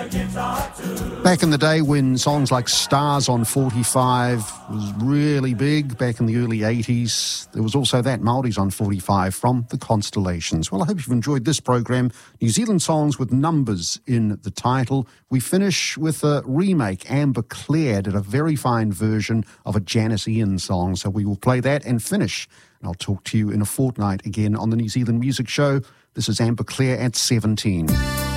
Back in the day when songs like Stars on 45 was really big, back in the early 80s, there was also that, Māoris on 45 from the Constellations. Well, I hope you've enjoyed this program. New Zealand songs with numbers in the title. We finish with a remake. Amber Clare did a very fine version of a Janis Ian song, so we will play that and finish. And I'll talk to you in a fortnight again on the New Zealand Music Show. This is Amber Clare at 17.